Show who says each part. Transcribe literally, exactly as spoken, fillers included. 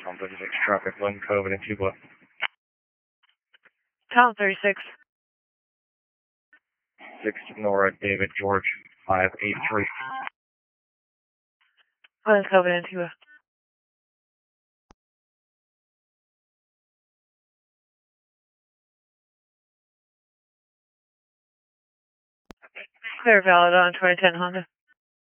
Speaker 1: Tom thirty-six traffic, Lynn Cove and Tupelo.
Speaker 2: Tom thirty-six.
Speaker 1: six Nora David George five eight three.
Speaker 2: Lynn Cove and Tupelo. Clear valid on twenty ten Honda.